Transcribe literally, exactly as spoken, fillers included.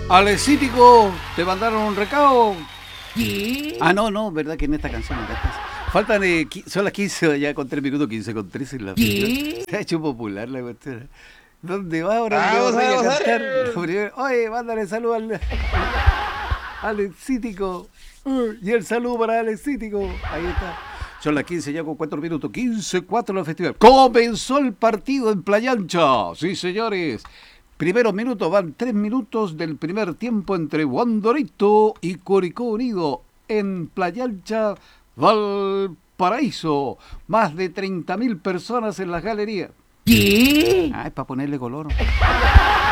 Alecítico, ¿te mandaron un recado? ¿Qué? Ah, no, no, verdad que en esta canción acá estás. Faltan, eh, qui- son las quince, ya con tres minutos, quince con trece en la fila. ¿Qué? Se ha hecho popular la cuestión. ¿Dónde va ahora el Diego Vamos a Rey ver, a vamos a cantar? ver. Lo primero, oye, mándale salud al Alecítico. Uh, y el saludo para Alecítico. Ahí está. Son las quince ya con cuatro minutos. quince cuatro en el festival. Comenzó el partido en Playa Ancha. Sí, señores. Primeros minutos, van tres minutos del primer tiempo entre Huandorito y Curicó Unido en Playa Ancha, Valparaíso. Más de treinta mil personas en las galerías. ¿Qué? Ah, es para ponerle color.